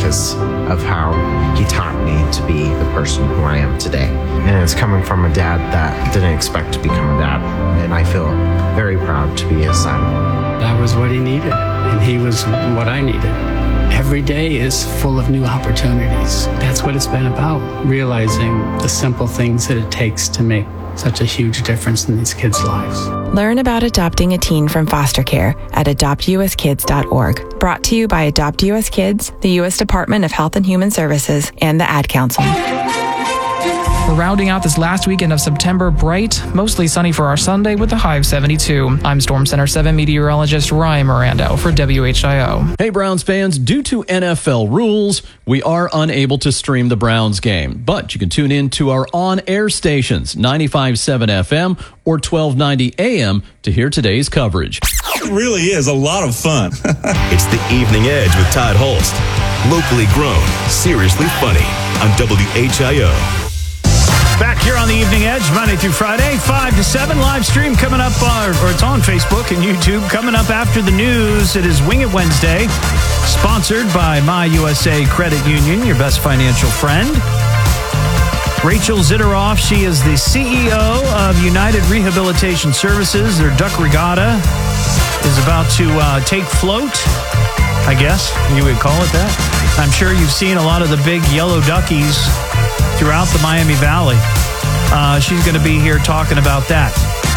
because of how he taught me to be the person who I am today. And it's coming from a dad that didn't expect to become a dad. And I feel very proud to be his son. That was what he needed, and he was what I needed. Every day is full of new opportunities. That's what it's been about, realizing the simple things that it takes to make such a huge difference in these kids' lives. Learn about adopting a teen from foster care at adoptuskids.org. Brought to you by Adopt US Kids, the U.S. Department of Health and Human Services, and the Ad Council. We're rounding out this last weekend of September bright, mostly sunny for our Sunday with a high of 72. I'm Storm Center 7 meteorologist Ryan Mirando for WHIO. Hey, Browns fans, due to NFL rules, we are unable to stream the Browns game, but you can tune in to our on-air stations, 95.7 FM or 1290 AM, to hear today's coverage. It really is a lot of fun. It's the Evening Edge with Todd Holst. Locally grown, seriously funny on WHIO. Back here on the Evening Edge, Monday through Friday, 5 to 7. Live stream coming up, or it's on Facebook and YouTube. Coming up after the news, it is Wing It Wednesday, sponsored by My USA Credit Union, your best financial friend. Rachel Zitteroff, she is the CEO of United Rehabilitation Services. Their Duck Regatta is about to take float, I guess you would call it that. I'm sure you've seen a lot of the big yellow duckies throughout the Miami Valley. She's going to be here talking about that.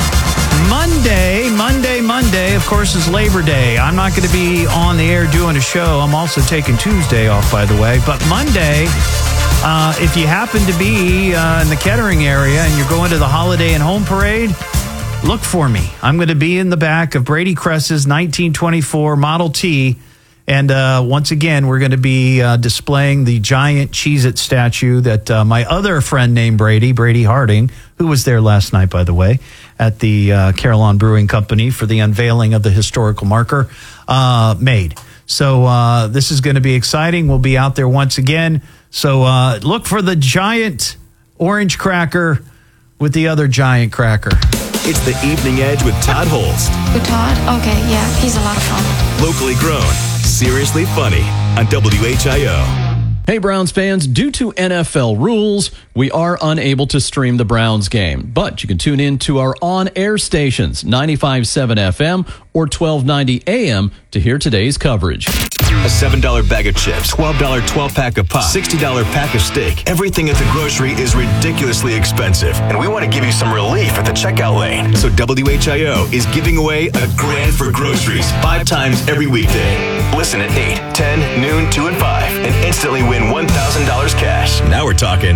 Monday, of course, is Labor Day. I'm not going to be on the air doing a show. I'm also taking Tuesday off, by the way. But Monday, if you happen to be in the Kettering area and you're going to the Holiday and Home Parade, look for me. I'm going to be in the back of Brady Kress's 1924 Model T. And once again, we're going to be displaying the giant Cheez-It statue that my other friend named Brady Harding, who was there last night, by the way, at the Carillon Brewing Company for the unveiling of the historical marker, made. So this is going to be exciting. We'll be out there once again. So look for the giant orange cracker with the other giant cracker. It's the Evening Edge with Todd Holst. With Todd? Okay, yeah, he's a lot of fun. Locally grown, seriously funny on WHIO. Hey, Browns fans, due to NFL rules, we are unable to stream the Browns game, but you can tune in to our on-air stations, 95.7 FM or 1290 AM, to hear today's coverage. A $7 bag of chips, $12 12-pack of pop, $60 pack of steak. Everything at the grocery is ridiculously expensive, and we want to give you some relief at the checkout lane. So WHIO is giving away a grand for groceries 5 times every weekday. Listen at 8, 10, noon, 2, and 5, and instantly win $1,000 cash. Now we're talking.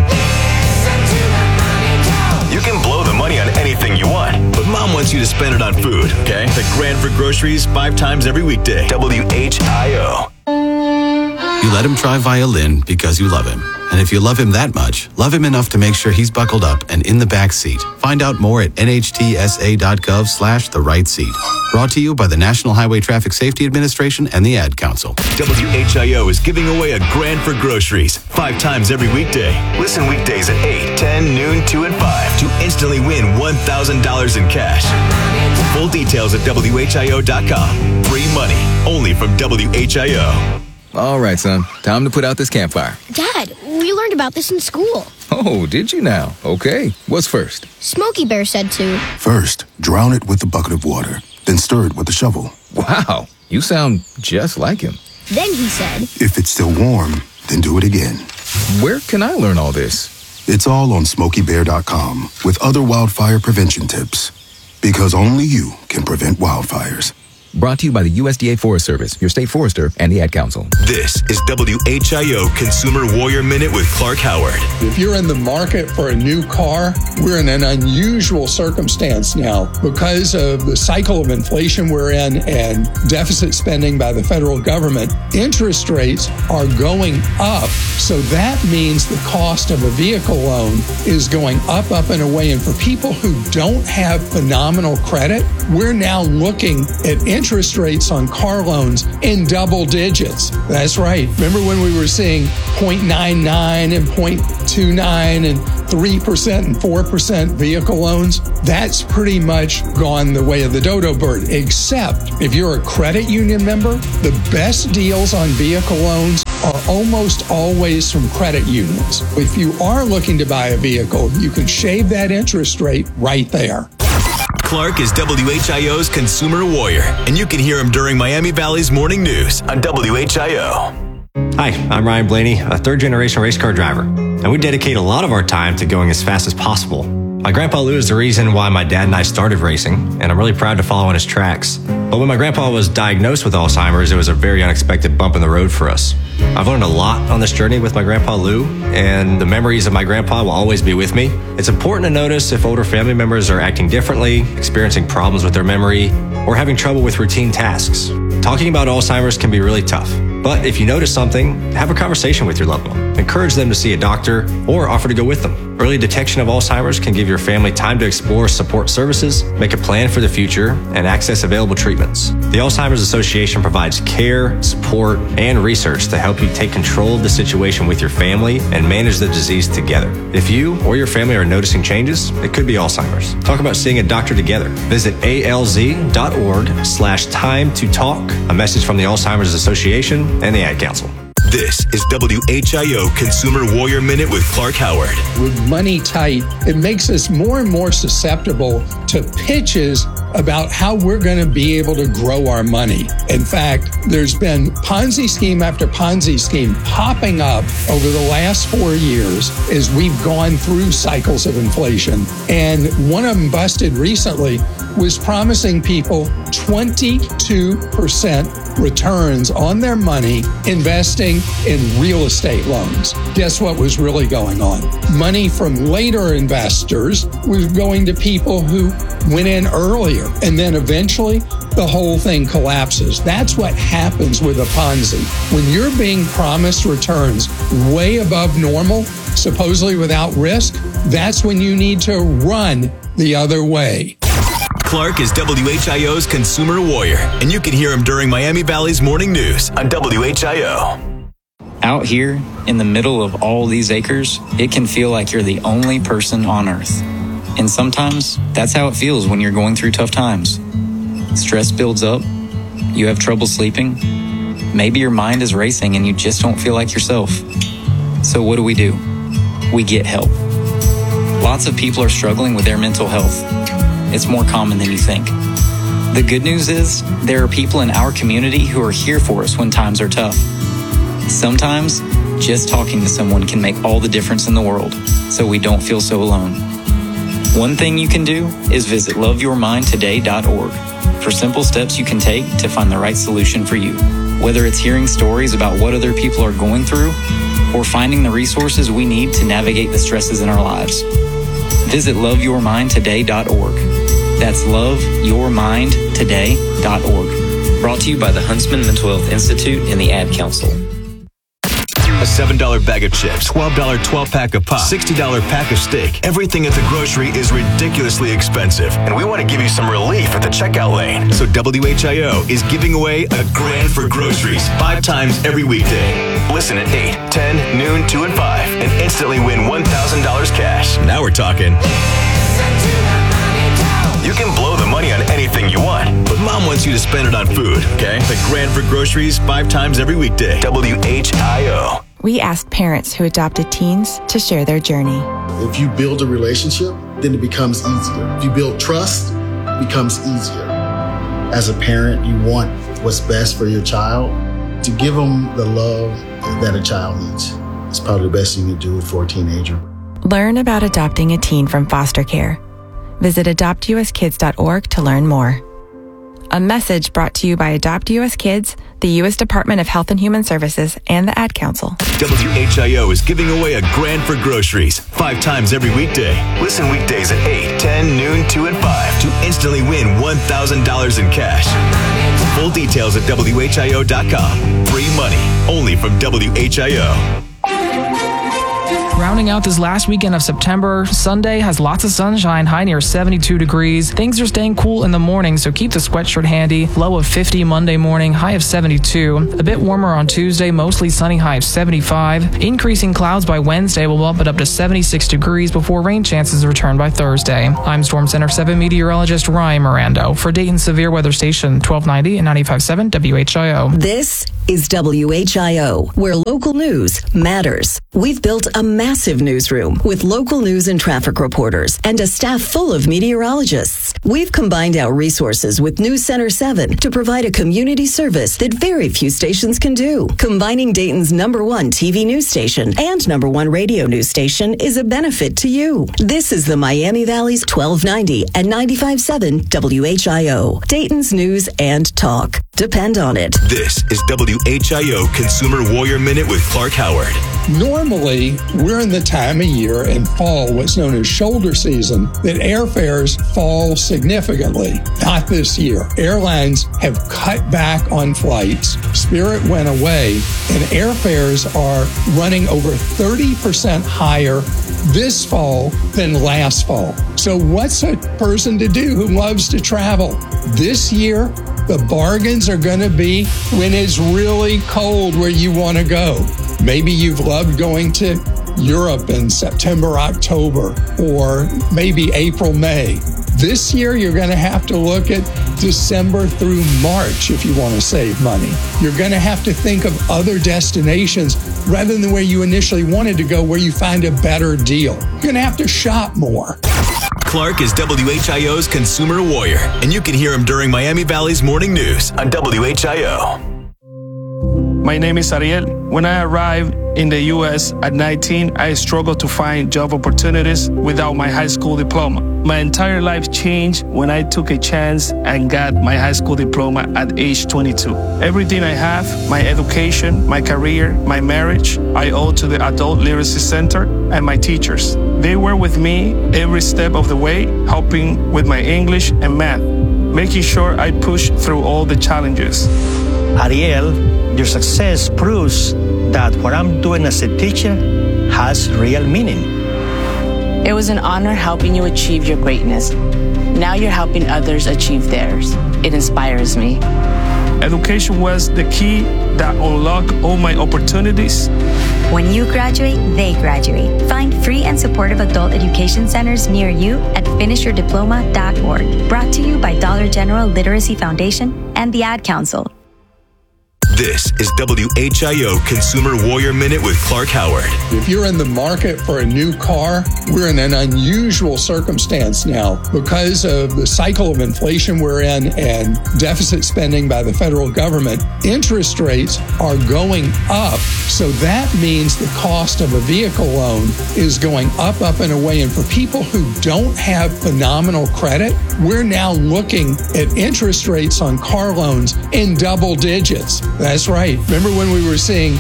You can blow the money on anything you want, but Mom wants you to spend it on food, okay? The grand for groceries 5 times every weekday. WHIO. You let him try violin because you love him. And if you love him that much, love him enough to make sure he's buckled up and in the back seat. Find out more at nhtsa.gov/the right seat. Brought to you by the National Highway Traffic Safety Administration and the Ad Council. WHIO is giving away a grand for groceries 5 times every weekday. Listen weekdays at 8, 10, noon, 2, and 5 to instantly win $1,000 in cash. Full details at WHIO.com. Free money only from WHIO. All right, son. Time to put out this campfire. Dad, we learned about this in school. Oh, did you now? Okay. What's first? Smokey Bear said to. First, drown it with a bucket of water, then stir it with a shovel. Wow, you sound just like him. Then he said. If it's still warm, then do it again. Where can I learn all this? It's all on SmokeyBear.com with other wildfire prevention tips. Because only you can prevent wildfires. Brought to you by the USDA Forest Service, your state forester, and the Ad Council. This is WHIO Consumer Warrior Minute with Clark Howard. If you're in the market for a new car, we're in an unusual circumstance now because of the cycle of inflation we're in and deficit spending by the federal government. Interest rates are going up. So that means the cost of a vehicle loan is going up and away. And for people who don't have phenomenal credit, we're now looking at interest rates on car loans in double digits. That's right. Remember when we were seeing 0.99 and 0.29 and 3% and 4% vehicle loans? That's pretty much gone the way of the dodo bird, except if you're a credit union member, the best deals on vehicle loans are almost always from credit unions. If you are looking to buy a vehicle, you can shave that interest rate right there. Clark is WHIO's consumer warrior, and you can hear him during Miami Valley's morning news on WHIO. Hi, I'm Ryan Blaney, a third-generation race car driver, and we dedicate a lot of our time to going as fast as possible. My grandpa Lou is the reason why my dad and I started racing, and I'm really proud to follow in his tracks. But when my grandpa was diagnosed with Alzheimer's, it was a very unexpected bump in the road for us. I've learned a lot on this journey with my grandpa Lou, and the memories of my grandpa will always be with me. It's important to notice if older family members are acting differently, experiencing problems with their memory, or having trouble with routine tasks. Talking about Alzheimer's can be really tough, but if you notice something, have a conversation with your loved one. Encourage them to see a doctor or offer to go with them. Early detection of Alzheimer's can give your family time to explore support services, make a plan for the future, and access available treatments. The Alzheimer's Association provides care, support, and research to help you take control of the situation with your family and manage the disease together. If you or your family are noticing changes, it could be Alzheimer's. Talk about seeing a doctor together. Visit alz.org/time to talk. A message from the Alzheimer's Association and the Ad Council. This is WHIO Consumer Warrior Minute with Clark Howard. With money tight, it makes us more and more susceptible to pitches about how we're going to be able to grow our money. In fact, there's been Ponzi scheme after Ponzi scheme popping up over the last 4 years as we've gone through cycles of inflation. And one of them busted recently was promising people 22% returns on their money investing in real estate loans. Guess what was really going on? Money from later investors was going to people who went in earlier, and then eventually the whole thing collapses. That's what happens with a Ponzi. When you're being promised returns way above normal, supposedly without risk, that's when you need to run the other way. Clark is WHIO's consumer warrior, and you can hear him during Miami Valley's morning news on WHIO. Out here, in the middle of all these acres, it can feel like you're the only person on earth. And sometimes, that's how it feels when you're going through tough times. Stress builds up, you have trouble sleeping, maybe your mind is racing and you just don't feel like yourself. So what do? We get help. Lots of people are struggling with their mental health. It's more common than you think. The good news is, there are people in our community who are here for us when times are tough. Sometimes, just talking to someone can make all the difference in the world, so we don't feel so alone. One thing you can do is visit loveyourmindtoday.org for simple steps you can take to find the right solution for you. Whether it's hearing stories about what other people are going through, or finding the resources we need to navigate the stresses in our lives. Visit loveyourmindtoday.org. That's loveyourmindtoday.org. Brought to you by the Huntsman Mental Health Institute and the Ad Council. A $7 bag of chips, $12 12-pack of pop, $60 pack of steak. Everything at the grocery is ridiculously expensive, and we want to give you some relief at the checkout lane. So WHIO is giving away a grand for groceries 5 times every weekday. Listen at 8, 10, noon, 2, and 5, and instantly win $1,000 cash. Now we're talking. You can blow the money on anything you want, but Mom wants you to spend it on food, okay? The grand for groceries 5 times every weekday. WHIO. We asked parents who adopted teens to share their journey. If you build a relationship, then it becomes easier. If you build trust, it becomes easier. As a parent, you want what's best for your child. To give them the love that a child needs is probably the best you can do for a teenager. Learn about adopting a teen from foster care. Visit adoptuskids.org to learn more. A message brought to you by Adopt US Kids, the U.S. Department of Health and Human Services, and the Ad Council. WHIO is giving away a grand for groceries 5 times every weekday. Listen weekdays at 8, 10, noon, 2, and 5 to instantly win $1,000 in cash. Full details at WHIO.com. Free money, only from WHIO. Rounding out this last weekend of September, Sunday has lots of sunshine, high near 72 degrees. Things are staying cool in the morning, so keep the sweatshirt handy. Low of 50 Monday morning, high of 72. A bit warmer on Tuesday, mostly sunny, high of 75. Increasing clouds by Wednesday will bump it up to 76 degrees before rain chances return by Thursday. I'm Storm Center 7 meteorologist Ryan Mirando for Dayton Severe Weather Station 1290 and 95.7 WHIO. This is WHIO, where local news matters. We've built a massive newsroom with local news and traffic reporters and a staff full of meteorologists. We've combined our resources with News Center 7 to provide a community service that very few stations can do. Combining Dayton's #1 TV news station and #1 radio news station is a benefit to you. This is the Miami Valley's 1290 and 95.7 WHIO. Dayton's news and talk. Depend on it. This is WHIO Consumer Warrior Minute with Clark Howard. Normally, we're in the time of year in fall, what's known as shoulder season, that airfares fall significantly. Not this year. Airlines have cut back on flights. Spirit went away, and airfares are running over 30% higher this fall than last fall. So what's a person to do who loves to travel? This year, the bargains are going to be when it's really cold where you want to go. Maybe you've loved going to Europe in September, October, or maybe April, May. This year, you're going to have to look at December through March if you want to save money. You're going to have to think of other destinations rather than where you initially wanted to go, where you find a better deal. You're going to have to shop more. Clark is WHIO's Consumer Warrior, and you can hear him during Miami Valley's Morning News on WHIO. My name is Ariel. When I arrived in the U.S. at 19, I struggled to find job opportunities without my high school diploma. My entire life changed when I took a chance and got my high school diploma at age 22. Everything I have, my education, my career, my marriage, I owe to the Adult Literacy Center and my teachers. They were with me every step of the way, helping with my English and math, making sure I pushed through all the challenges. Ariel, your success proves that what I'm doing as a teacher has real meaning. It was an honor helping you achieve your greatness. Now you're helping others achieve theirs. It inspires me. Education was the key that unlocked all my opportunities. When you graduate, they graduate. Find free and supportive adult education centers near you at finishyourdiploma.org. Brought to you by Dollar General Literacy Foundation and the Ad Council. This is WHIO Consumer Warrior Minute with Clark Howard. If you're in the market for a new car, we're in an unusual circumstance now because of the cycle of inflation we're in and deficit spending by the federal government. Interest rates are going up. So that means the cost of a vehicle loan is going up and away. And for people who don't have phenomenal credit, we're now looking at interest rates on car loans in double digits. That's right. Remember when we were seeing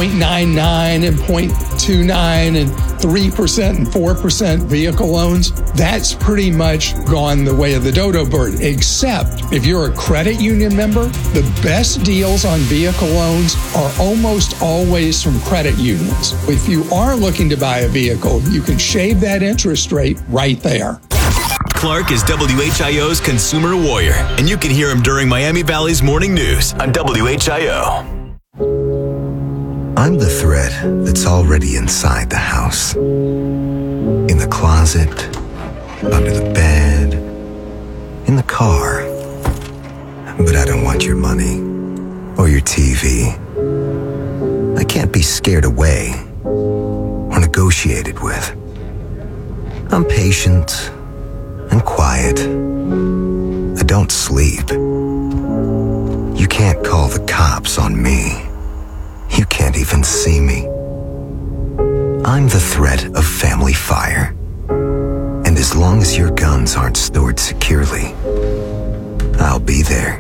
0.99 and 0.29 and 3% and 4% vehicle loans? That's pretty much gone the way of the dodo bird, except if you're a credit union member, the best deals on vehicle loans are almost always from credit unions. If you are looking to buy a vehicle, you can shave that interest rate right there. Clark is WHIO's Consumer Warrior, and you can hear him during Miami Valley's Morning News on WHIO. I'm the thread that's already inside the house. In the closet, under the bed, in the car. But I don't want your money or your TV. I can't be scared away or negotiated with. I'm patient and quiet. I don't sleep. You can't call the cops on me. You can't even see me. I'm the threat of family fire. And as long as your guns aren't stored securely, I'll be there.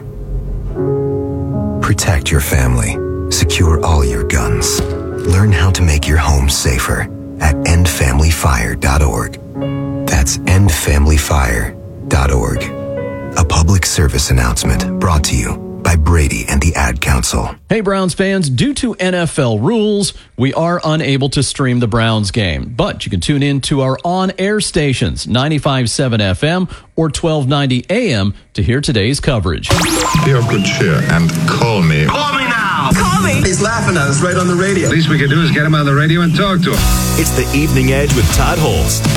Protect your family. Secure all your guns. Learn how to make your home safer at endfamilyfire.org. That's endfamilyfire.org. A public service announcement brought to you by Brady and the Ad Council. Hey, Browns fans, due to NFL rules, we are unable to stream the Browns game, but you can tune in to our on-air stations, 95.7 FM or 1290 AM, to hear today's coverage. Be of good cheer and call me. Call me now! Call me! He's laughing at us right on the radio. Least we can do is get him on the radio and talk to him. It's the Evening Edge with Todd Holst.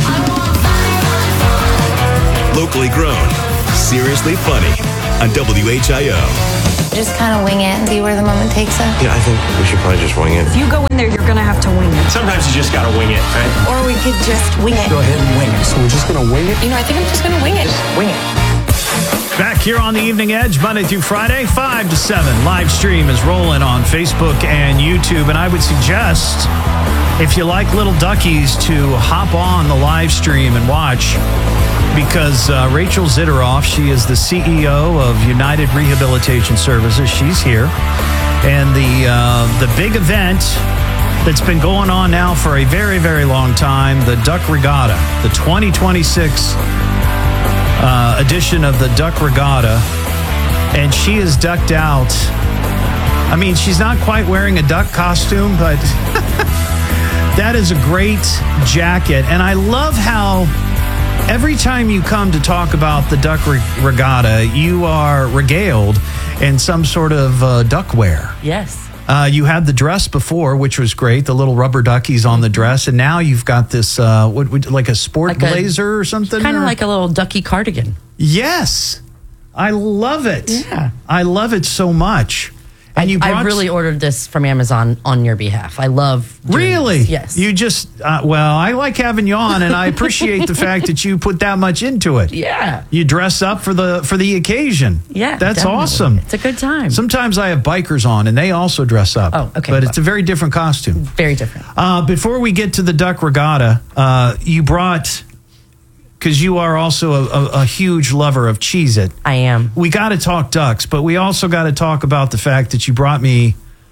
Locally grown, seriously funny on WHIO. Just kind of wing it and see where the moment takes us. Yeah, I think we should probably just wing it. If you go in there, you're going to have to wing it. Sometimes you just gotta wing it, right? Or we could just wing it. Go ahead and wing it. So we're just gonna wing it? You know, I think I'm just going to wing it. Just wing it. Back here on the Evening Edge, Monday through Friday, 5 to 7. Live stream is rolling on Facebook and YouTube. And I would suggest, if you like Little Duckies, to hop on the live stream and watch, because Rachel Zitteroff, she is the CEO of United Rehabilitation Services. She's here. And the big event that's been going on now for a very, very long time, the Duck Regatta, the 2026 edition of the Duck Regatta, and she is ducked out. I mean, she's not quite wearing a duck costume, but that is a great jacket. And I love how every time you come to talk about the Duck Regatta, you are regaled in some sort of duckwear. Yes. You had the dress before, which was great, the little rubber duckies on the dress, and now you've got this, like a sport blazer or something? Kind of like a little ducky cardigan. Yes. I love it. Yeah. I love it so much. And I really ordered this from Amazon on your behalf. I love Really? this. Yes. You just, well, I like having you on, and I appreciate the fact that you put that much into it. Yeah. You dress up for the occasion. Yeah. That's definitely. awesome. It's a good time. Sometimes I have bikers on, and they also dress up. Oh, okay. But it's a very different costume. Very different. Before we get to the Duck Regatta, you brought, because you are also a huge lover of Cheez-It. I am. We got to talk ducks, but we also got to talk about the fact that you brought me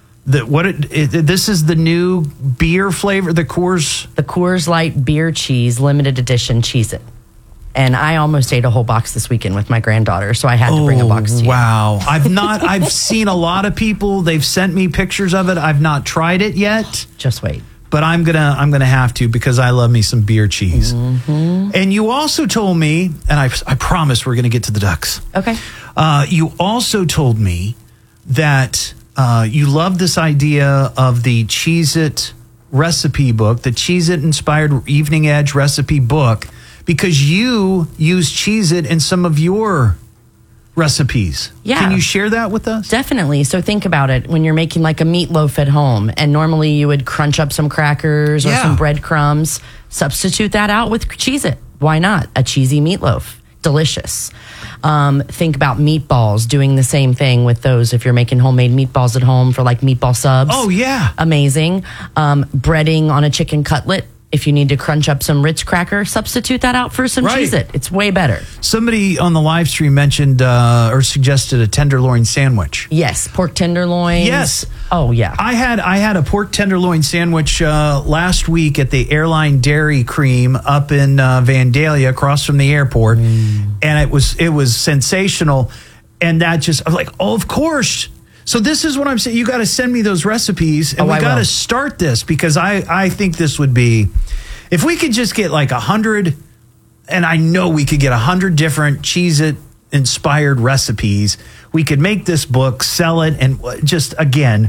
this is the new beer flavor, the Coors Light Beer Cheese Limited Edition Cheez-It. And I almost ate a whole box this weekend with my granddaughter, so I had to bring a box to you. Wow. I've seen a lot of people, they've sent me pictures of it. I've not tried it yet. Just wait. But I'm gonna have to, because I love me some beer cheese. Mm-hmm. And you also told me, and I promise we're gonna get to the ducks. Okay. You also told me that you love this idea of the Cheez-It recipe book, the Cheez-It inspired Evening Edge recipe book, because you use Cheez-It in some of your recipes. Yeah. Can you share that with us? Definitely. So think about it. When you're making like a meatloaf at home, and normally you would crunch up some crackers or some breadcrumbs, substitute that out with Cheez-It. Why not? A cheesy meatloaf. Delicious. Think about meatballs, doing the same thing with those. If you're making homemade meatballs at home for like meatball subs. Oh, yeah. Amazing. Breading on a chicken cutlet. If you need to crunch up some Ritz cracker, substitute that out for some Cheez-It. It's way better. Somebody on the live stream mentioned or suggested a tenderloin sandwich. Yes, pork tenderloins. Yes. Oh, yeah. I had a pork tenderloin sandwich last week at the Airline Dairy Cream up in Vandalia, across from the airport, and it was sensational. And that just, I was like, oh, of course. So this is what I'm saying. You got to send me those recipes, and we got to start this, because I think this would be, if we could just get like 100, and I know we could get 100 different Cheez-It inspired recipes. We could make this book, sell it, and just, again,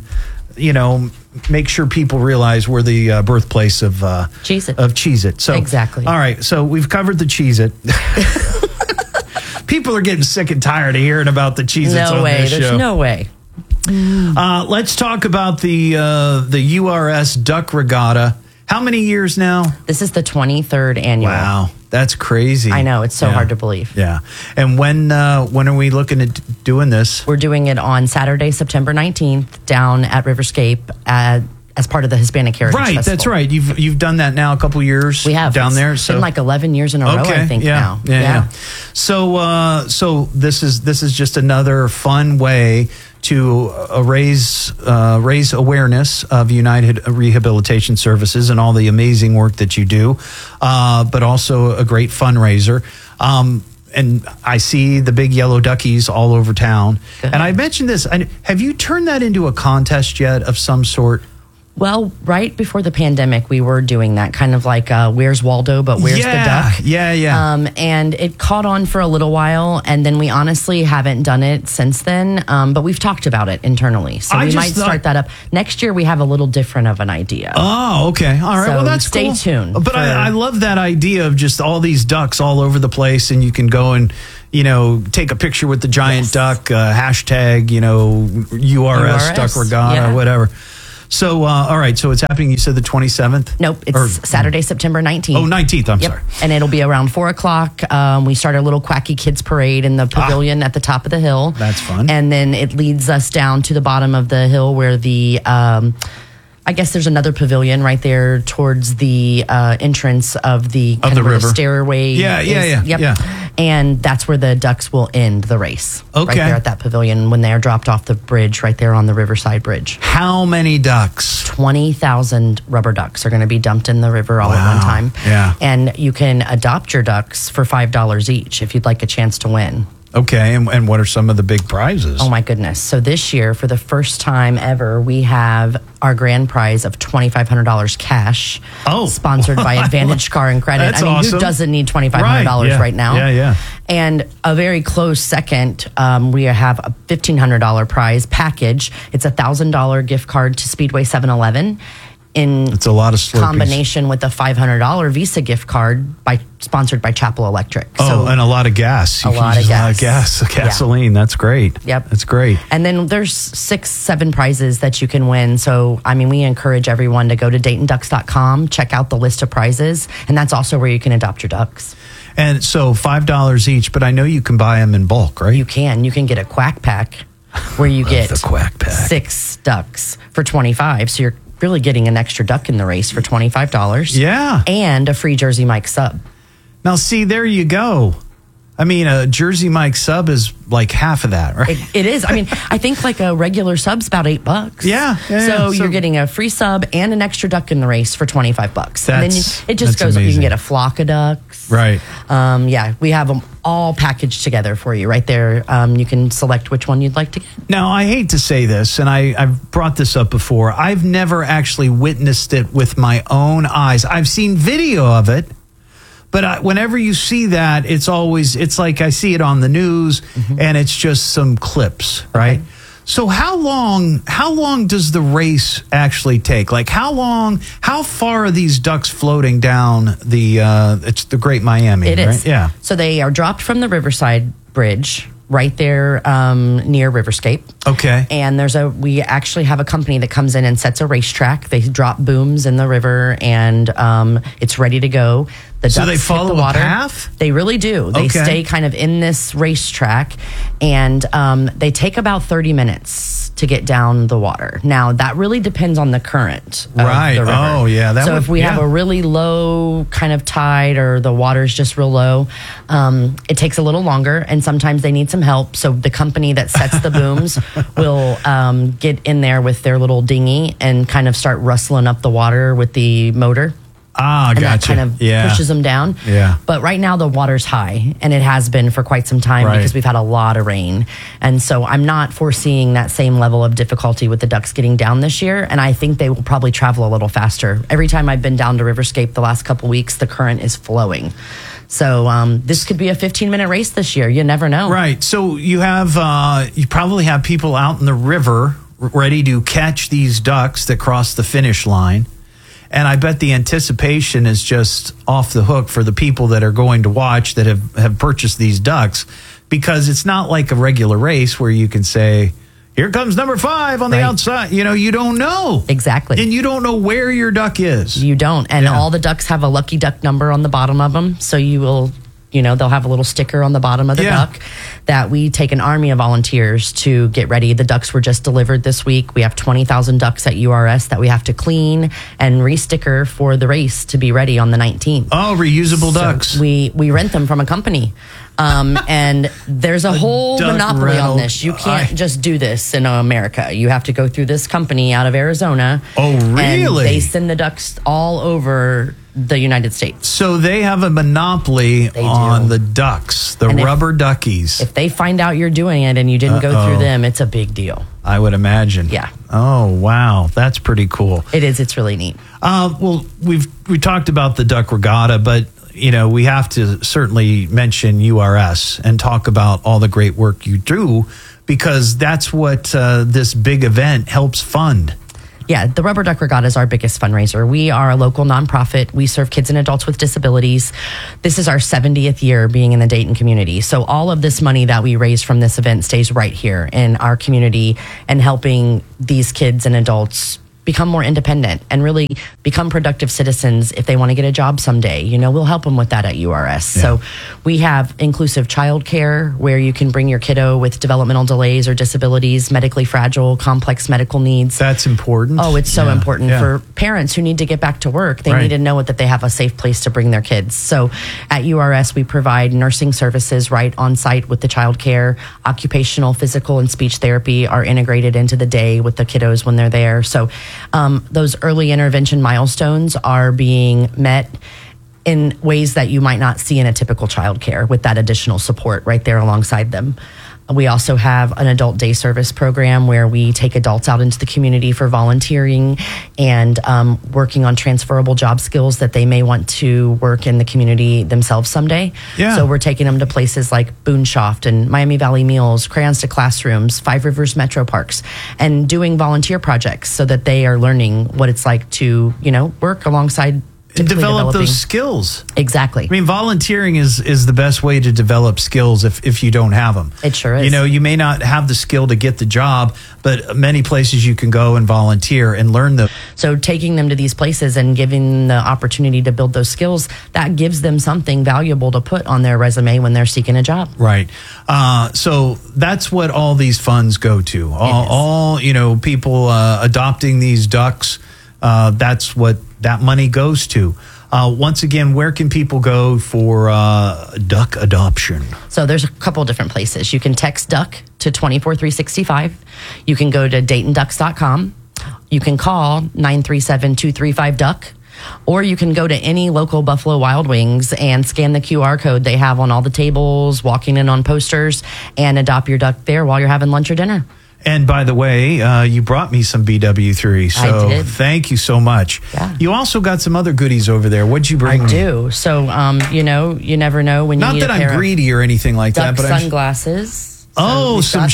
make sure people realize we're the birthplace of Cheez-It. So exactly. All right. So we've covered the Cheez-It. People are getting sick and tired of hearing about the Cheez-Its on this show. There's no way. Let's talk about the URS Duck Regatta. How many years now? This is the 23rd annual. Wow, that's crazy. I know, it's so hard to believe. Yeah. And when are we looking at doing this? We're doing it on Saturday, September 19th, down at Riverscape as part of the Hispanic Heritage Festival. That's right. You've done that now a couple years. We have down there. It's been like 11 years in a row, I think now. Yeah. So this is just another fun way to raise awareness of United Rehabilitation Services and all the amazing work that you do, but also a great fundraiser. And I see the big yellow duckies all over town. And I mentioned this. Have you turned that into a contest yet of some sort? Well, right before the pandemic, we were doing that kind of like Where's Waldo, but where's the duck? Yeah. And it caught on for a little while, and then we honestly haven't done it since then. But we've talked about it internally, so we might start that up next year. We have a little different of an idea. Oh, okay, all right. So well, that's stay cool. tuned. But I love that idea of just all these ducks all over the place, and you can go and take a picture with the giant duck, hashtag URS Duck Regatta or whatever. So, all right. So it's happening. You said the 27th? Nope. It's Saturday, September 19th. Oh, 19th. I'm sorry. And it'll be around 4:00. We start our little Quacky Kids Parade in the pavilion at the top of the hill. That's fun. And then it leads us down to the bottom of the hill where the, I guess there's another pavilion right there towards the entrance of the river stairway. Yeah. Yep. And that's where the ducks will end the race. Okay. Right there at that pavilion when they are dropped off the bridge right there on the Riverside Bridge. How many ducks? 20,000 rubber ducks are going to be dumped in the river all at one time. Yeah. And you can adopt your ducks for $5 each if you'd like a chance to win. Okay, and what are some of the big prizes? Oh, my goodness. So this year, for the first time ever, we have our grand prize of $2,500 cash. Sponsored by Advantage Car and Credit. That's awesome. Who doesn't need $2,500 right now? Yeah. And a very close second, we have a $1,500 prize package. It's a $1,000 gift card to Speedway 7-Eleven. It's a lot of Slurpees. Combination with a $500 Visa gift card sponsored by Chapel Electric. And a lot of gas. A lot of gas. Gasoline. Yeah. That's great. Yep. That's great. And then there's 6-7 prizes that you can win. So, we encourage everyone to go to DaytonDucks.com, check out the list of prizes, and that's also where you can adopt your ducks. And so $5 each, but I know you can buy them in bulk, right? You can. You can get a quack pack where you get the quack pack. 6 ducks for $25. So you're really getting an extra duck in the race for $25. Yeah. And a free Jersey Mike sub. Now, see, there you go. A Jersey Mike sub is like half of that, right? It is. I think like a regular sub's about $8. Yeah. So you're getting a free sub and an extra duck in the race for $25. And then it just goes. Amazing. You can get a flock of ducks. Right. We have them all packaged together for you right there. You can select which one you'd like to get. Now, I hate to say this, and I've brought this up before. I've never actually witnessed it with my own eyes. I've seen video of it. But whenever you see that, it's like I see it on the news, and it's just some clips, right? Okay. So how long does the race actually take? Like how far are these ducks floating down it's the Great Miami, It right? is. Yeah. So they are dropped from the Riverside Bridge right there near Riverscape. Okay. And we actually have a company that comes in and sets a racetrack. They drop booms in the river, and it's ready to go. The so ducks they follow hit the water. a path? They really do. They stay kind of in this racetrack, and they take about 30 minutes to get down the water. Now, that really depends on the current of the river. Oh, yeah. If we have a really low kind of tide or the water's just real low, it takes a little longer, and sometimes they need some help. So the company that sets the booms will get in there with their little dinghy and kind of start rustling up the water with the motor. Ah, and gotcha. that kind of pushes them down. Yeah. But right now the water's high, and it has been for quite some time because we've had a lot of rain. And so I'm not foreseeing that same level of difficulty with the ducks getting down this year. And I think they will probably travel a little faster. Every time I've been down to Riverscape the last couple weeks, the current is flowing. So this could be a 15-minute race this year. You never know. Right. So you probably have people out in the river ready to catch these ducks that cross the finish line. And I bet the anticipation is just off the hook for the people that are going to watch that have purchased these ducks, because it's not like a regular race where you can say, here comes number 5 on the outside. You don't know. Exactly. And you don't know where your duck is. You don't. And all the ducks have a lucky duck number on the bottom of them. So you will... they'll have a little sticker on the bottom of the duck that we take an army of volunteers to get ready. The ducks were just delivered this week. We have 20,000 ducks at URS that we have to clean and re-sticker for the race to be ready on the 19th. Oh, reusable ducks. We rent them from a company. And there's a whole monopoly on this. You can't just do this in America. You have to go through this company out of Arizona. Oh, really? And they send the ducks all over the United States. So they have a monopoly on the ducks, the rubber duckies. If they find out you're doing it and you didn't go through them, it's a big deal. I would imagine. Yeah. Oh, wow. That's pretty cool. It is. It's really neat. Well, we talked about the Duck Regatta, but we have to certainly mention URS and talk about all the great work you do, because that's what this big event helps fund. Yeah, the Rubber Duck Regatta is our biggest fundraiser. We are a local nonprofit. We serve kids and adults with disabilities. This is our 70th year being in the Dayton community. So all of this money that we raise from this event stays right here in our community and helping these kids and adults become more independent and really become productive citizens if they want to get a job someday. We'll help them with that at URS. Yeah. So we have inclusive childcare where you can bring your kiddo with developmental delays or disabilities, medically fragile, complex medical needs. That's important. Oh, it's so important for parents who need to get back to work. They need to know that they have a safe place to bring their kids. So at URS, we provide nursing services right on site with the childcare. Occupational, physical, and speech therapy are integrated into the day with the kiddos when they're there. So those early intervention milestones are being met in ways that you might not see in a typical childcare with that additional support right there alongside them. We also have an adult day service program where we take adults out into the community for volunteering and working on transferable job skills that they may want to work in the community themselves someday. Yeah. So we're taking them to places like Boonshoft and Miami Valley Meals, Crayons to Classrooms, Five Rivers Metro Parks, and doing volunteer projects so that they are learning what it's like to, work alongside and develop those skills. Exactly. I mean, volunteering is the best way to develop skills if you don't have them. It sure is. You may not have the skill to get the job, but many places you can go and volunteer and learn them. So taking them to these places and giving them the opportunity to build those skills, that gives them something valuable to put on their resume when they're seeking a job. Right. So that's what all these funds go to. All people adopting these ducks. That's what that money goes to. Once again, where can people go for duck adoption? So there's a couple different places. You can text duck to 24365. You can go to DaytonDucks.com. You can call 937-235-DUCK. Or you can go to any local Buffalo Wild Wings and scan the QR code they have on all the tables, walking in on posters, and adopt your duck there while you're having lunch or dinner. And by the way, you brought me some BW3, so I did. Thank you so much. Yeah. You also got some other goodies over there. What'd you bring? I do. So, you never know when you Not need that a pair I'm greedy or anything like duck that, but sunglasses. some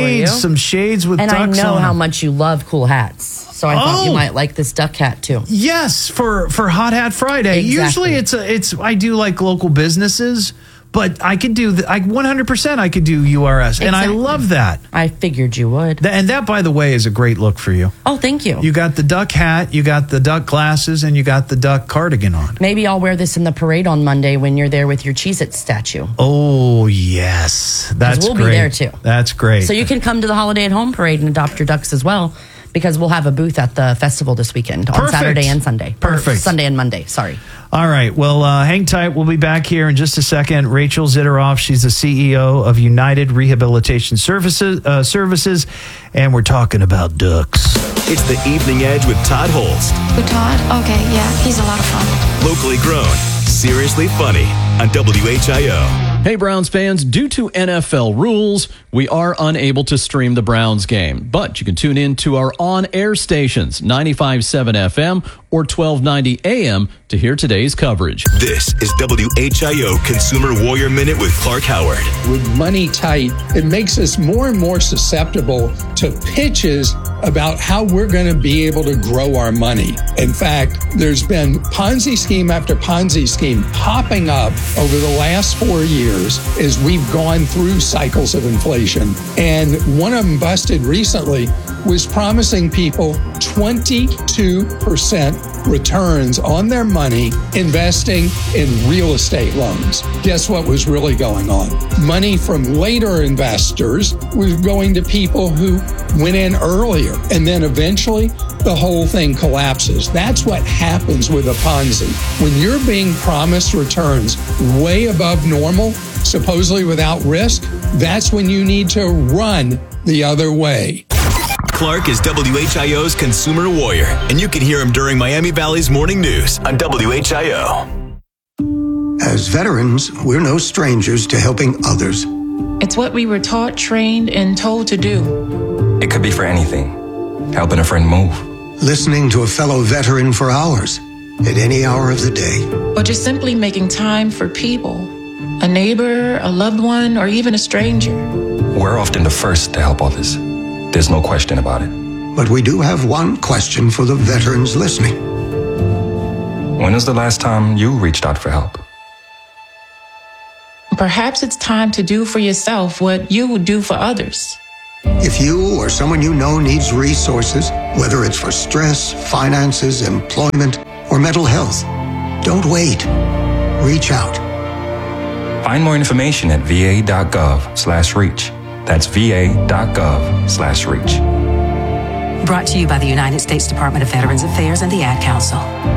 shades with and ducks on. And I know how much you love cool hats. So I thought you might like this duck hat too. Yes, for Hot Hat Friday. Exactly. Usually I do like local businesses, but I could do 100%. I could do URS, and I love that. I figured you would. And that, by the way, is a great look for you. Oh, thank you. You got the duck hat, you got the duck glasses, and you got the duck cardigan on. Maybe I'll wear this in the parade on Monday when you're there with your Cheez-It statue. Oh, yes. That's we'll great. be there too. That's great. So you can come to the Holiday at Home parade and adopt your ducks as well, because we'll have a booth at the festival this weekend on Saturday and Sunday. Perfect. Sunday and Monday, sorry. All right. Well, hang tight. We'll be back here in just a second. Rachel Zitteroff, she's the CEO of United Rehabilitation Services, and we're talking about ducks. It's the Evening Edge with Todd Holst. Who, Todd? Okay, yeah, he's a lot of fun. Locally grown, seriously funny on WHIO. Hey, Browns fans, due to NFL rules, we are unable to stream the Browns game, but you can tune in to our on-air stations, 95.7 FM or 1290 AM, to hear today's coverage. This is WHIO Consumer Warrior Minute with Clark Howard. With money tight, it makes us more and more susceptible to pitches about how we're going to be able to grow our money. In fact, there's been Ponzi scheme after Ponzi scheme popping up over the last 4 years as we've gone through cycles of inflation. And one of them busted recently was promising people 22% returns on their money investing in real estate loans. Guess what was really going on? Money from later investors was going to people who went in earlier, and then eventually the whole thing collapses. That's what happens with a Ponzi. When you're being promised returns way above normal, supposedly without risk, that's when you need to run the other way. Clark is WHIO's Consumer Warrior, and you can hear him during Miami Valley's Morning News on WHIO. As veterans, we're no strangers to helping others. It's what we were taught, trained, and told to do. It could be for anything. Helping a friend move. Listening to a fellow veteran for hours, at any hour of the day. Or just simply making time for people. A neighbor, a loved one, or even a stranger. We're often the first to help others. There's no question about it. But we do have one question for the veterans listening. When was the last time you reached out for help? Perhaps it's time to do for yourself what you would do for others. If you or someone you know needs resources, whether it's for stress, finances, employment, or mental health, don't wait. Reach out. Find more information at va.gov/reach. That's va.gov/reach. Brought to you by the United States Department of Veterans Affairs and the Ad Council.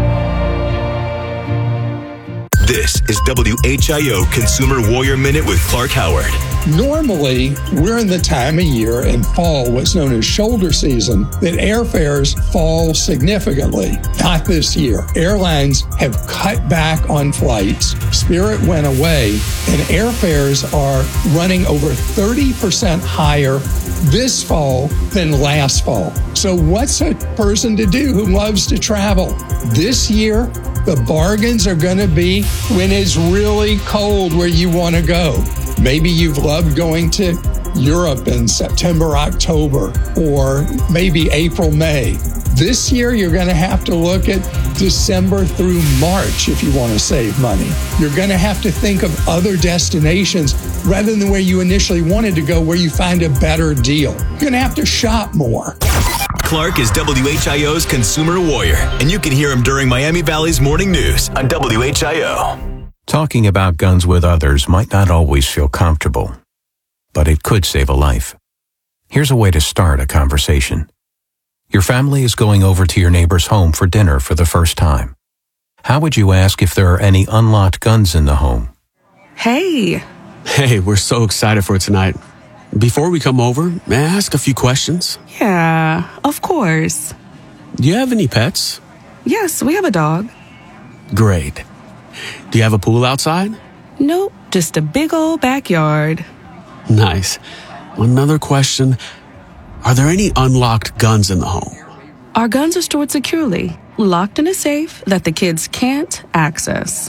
This is WHIO Consumer Warrior Minute with Clark Howard. Normally, we're in the time of year in fall, what's known as shoulder season, that airfares fall significantly. Not this year. Airlines have cut back on flights. Spirit went away, and airfares are running over 30% higher this fall than last fall. So what's a person to do who loves to travel? This year, the bargains are going to be when it's really cold where you want to go. Maybe you've loved going to Europe in September, October, or maybe April, May. This year, you're going to have to look at December through March if you want to save money. You're going to have to think of other destinations rather than where you initially wanted to go, where you find a better deal. You're going to have to shop more. Clark is WHIO's Consumer Warrior, and you can hear him during Miami Valley's Morning News on WHIO. Talking about guns with others might not always feel comfortable, but it could save a life. Here's a way to start a conversation. Your family is going over to your neighbor's home for dinner for the first time. How would you ask if there are any unlocked guns in the home? Hey, we're so excited for tonight. Before we come over, may I ask a few questions? Yeah, of course. Do you have any pets? Yes, we have a dog. Great. Do you have a pool outside? Nope, just a big old backyard. Nice. Another question. Are there any unlocked guns in the home? Our guns are stored securely, locked in a safe that the kids can't access.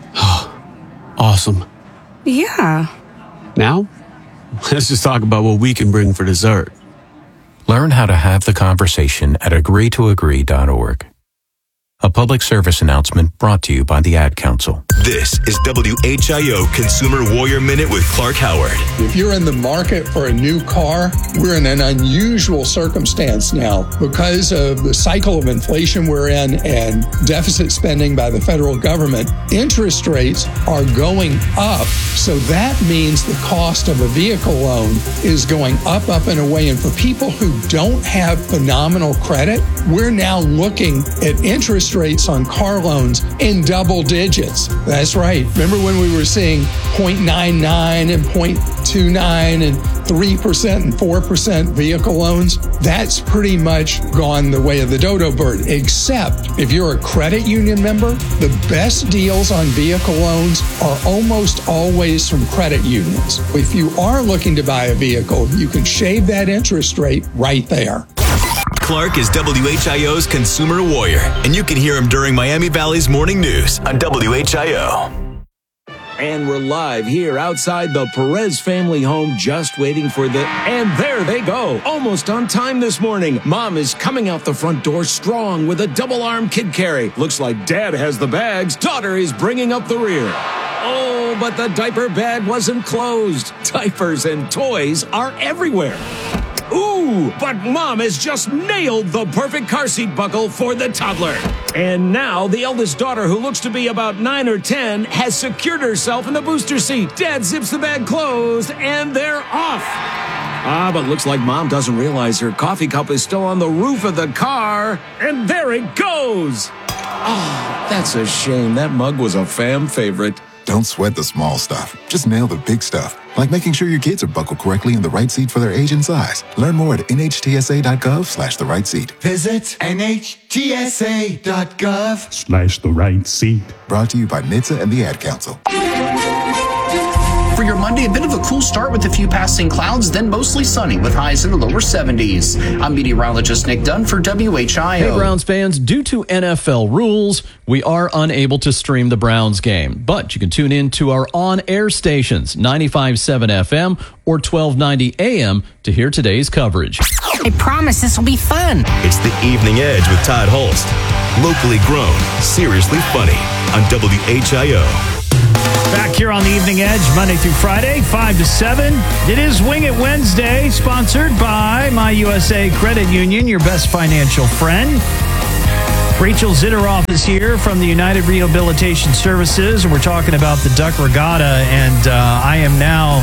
Awesome. Yeah. Now, let's just talk about what we can bring for dessert. Learn how to have the conversation at agreetoagree.org. A public service announcement brought to you by the Ad Council. This is WHIO Consumer Warrior Minute with Clark Howard. If you're in the market for a new car, we're in an unusual circumstance now because of the cycle of inflation we're in and deficit spending by the federal government. Interest rates are going up, so that means the cost of a vehicle loan is going up and away. And for people who don't have phenomenal credit, we're now looking at interest rates on car loans in double digits. That's right. Remember when we were seeing 0.99 and 0.29 and 3% and 4% vehicle loans? That's pretty much gone the way of the dodo bird, except if you're a credit union member, the best deals on vehicle loans are almost always from credit unions. If you are looking to buy a vehicle, you can shave that interest rate right there. Clark is WHIO's Consumer Warrior, and you can hear him during Miami Valley's Morning News on WHIO. And we're live here outside the Perez family home, just waiting for and there they go. Almost on time this morning. Mom is coming out the front door strong with a double-arm kid carry. Looks like Dad has the bags. Daughter is bringing up the rear. Oh, but the diaper bag wasn't closed. Diapers and toys are everywhere. Ooh, but Mom has just nailed the perfect car seat buckle for the toddler. And now the eldest daughter, who looks to be about 9 or 10, has secured herself in the booster seat. Dad zips the bag closed, and they're off. But looks like Mom doesn't realize her coffee cup is still on the roof of the car. And there it goes. Oh, that's a shame. That mug was a fam favorite. Don't sweat the small stuff. Just nail the big stuff, like making sure your kids are buckled correctly in the right seat for their age and size. Learn more at nhtsa.gov/the right seat. Visit nhtsa.gov/ the right seat. Brought to you by NHTSA and the Ad Council. For your Monday, a bit of a cool start with a few passing clouds, then mostly sunny with highs in the lower 70s. I'm meteorologist Nick Dunn for WHIO. Hey, Browns fans, due to NFL rules, we are unable to stream the Browns game, but you can tune in to our on-air stations, 95.7 FM or 1290 AM, to hear today's coverage. I promise this will be fun. It's the Evening Edge with Todd Holst. Locally grown, seriously funny on WHIO. Back here on the Evening Edge, Monday through Friday, 5 to 7. It is Wing It Wednesday, sponsored by My USA Credit Union, your best financial friend. Rachel Zitteroff is here from the United Rehabilitation Services, and we're talking about the Duck Regatta, and I am now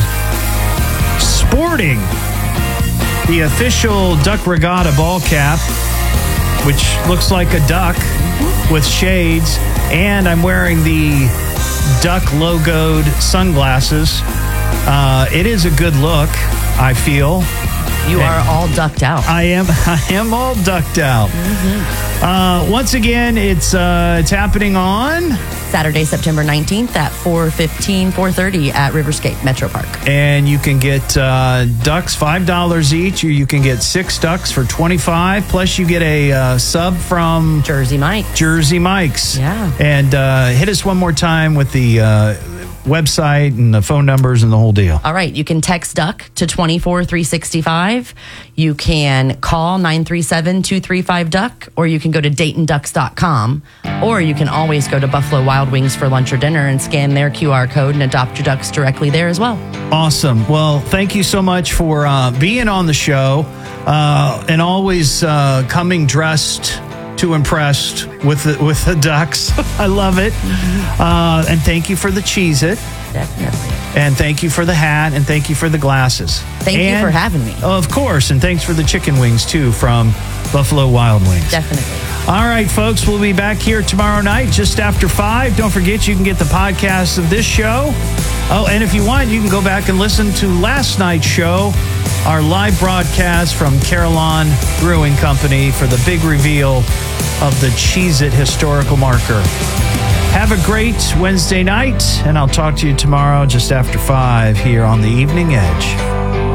sporting the official Duck Regatta ball cap, which looks like a duck with shades, and I'm wearing the duck logoed sunglasses. It is a good look, I feel. You are all ducked out. I am all ducked out. Once again, it's happening on Saturday, September 19th at 4:30 at Riverscape Metro Park. And you can get ducks $5 each, or you can get 6 ducks for $25. Plus, you get a sub from Jersey Mike. Jersey Mike's. Yeah. And hit us one more time with the website and the phone numbers and the whole deal. All right. You can text Duck to 24365. You can call 937-235-DUCK, or you can go to DaytonDucks.com, or you can always go to Buffalo Wild Wings for lunch or dinner and scan their QR code and adopt your ducks directly there as well. Awesome. Well, thank you so much for being on the show and always coming dressed to impressed with the ducks. I love it. And thank you for the Cheez-It. Definitely. And thank you for the hat, and thank you for the glasses. Thank you for having me. Of course, and thanks for the chicken wings, too, from Buffalo Wild Wings. Definitely. All right, folks, we'll be back here tomorrow night just after 5. Don't forget, you can get the podcast of this show. Oh, and if you want, you can go back and listen to last night's show, our live broadcast from Carillon Brewing Company for the big reveal of the Cheez-It historical marker. Have a great Wednesday night, and I'll talk to you tomorrow just after 5 here on the Evening Edge.